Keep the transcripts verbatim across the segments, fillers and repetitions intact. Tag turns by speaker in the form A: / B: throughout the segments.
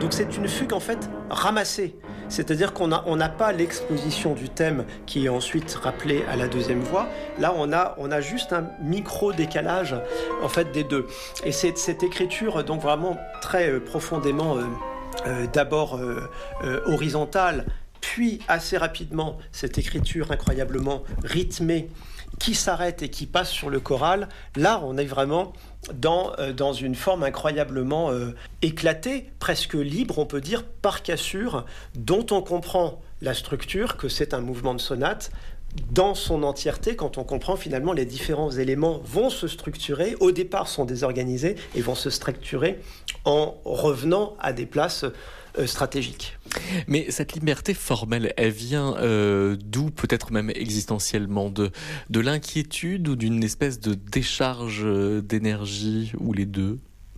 A: Donc c'est une fugue en fait ramassée. C'est-à-dire qu'on a, on n'a pas l'exposition du thème qui est ensuite rappelée à la deuxième voix. Là, on a, on a juste un micro-décalage en fait des deux. Et c'est cette écriture donc vraiment très euh, profondément euh, euh, d'abord euh, euh, horizontale, puis assez rapidement cette écriture incroyablement rythmée qui s'arrête et qui passe sur le choral. Là, on est vraiment dans, euh, dans une forme incroyablement euh, éclatée, presque libre, on peut dire, par cassure, dont on comprend la structure, que c'est un mouvement de sonate, dans son entièreté, quand on comprend finalement les différents éléments vont se structurer, au départ sont désorganisés, et vont se structurer en revenant à des places euh, stratégiques.
B: Mais cette liberté formelle, elle vient euh, d'où, peut-être même existentiellement, de, de l'inquiétude ou d'une espèce de décharge d'énergie, ou les deux ?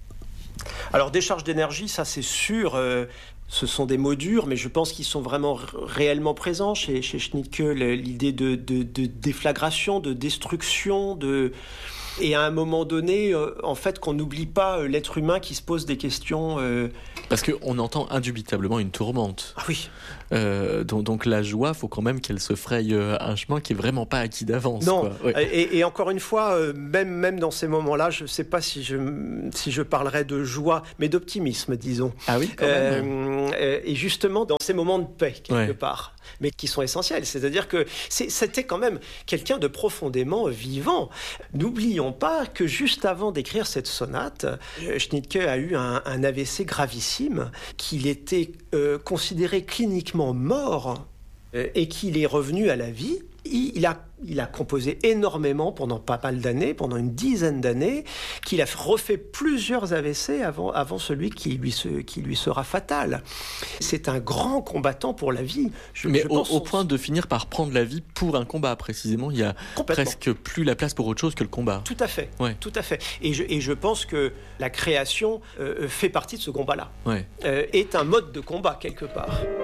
A: Alors, décharge d'énergie, ça c'est sûr, euh, ce sont des mots durs, mais je pense qu'ils sont vraiment r- réellement présents chez, chez Schnittke, l'idée de, de, de déflagration, de destruction, de... Et à un moment donné, euh, en fait, qu'on n'oublie pas euh, l'être humain qui se pose des questions... Euh...
B: Parce qu'on entend indubitablement une tourmente.
A: Ah oui.
B: Euh, donc, donc la joie, il faut quand même qu'elle se fraye un chemin qui n'est vraiment pas acquis d'avance.
A: Non,
B: quoi. Ouais.
A: Et, et encore une fois, euh, même, même dans ces moments-là, je ne sais pas si je, si je parlerais de joie, mais d'optimisme, disons.
B: Ah oui, quand même.
A: Euh, et justement, dans ces moments de paix, quelque
B: ouais. part,
A: mais qui sont essentiels. C'est-à-dire que c'est, c'était quand même quelqu'un de profondément vivant. N'oublions pas que juste avant d'écrire cette sonate, Schnittke a eu un, un A V C gravissime, qu'il était euh, considéré cliniquement mort euh, et qu'il est revenu à la vie. Il a, il a composé énormément pendant pas mal d'années, pendant une dizaine d'années, qu'il a refait plusieurs A V C avant, avant celui qui lui, se, qui lui sera fatal. C'est un grand combattant pour la vie.
B: Je, Mais je au, pense au point de finir par prendre la vie pour un combat, précisément. Il n'y a presque plus la place pour autre chose que le combat.
A: Tout à fait.
B: Ouais.
A: Tout à fait. Et je, et je pense que la création euh, fait partie de ce combat-là.
B: Ouais.
A: Euh, est un mode de combat, quelque part.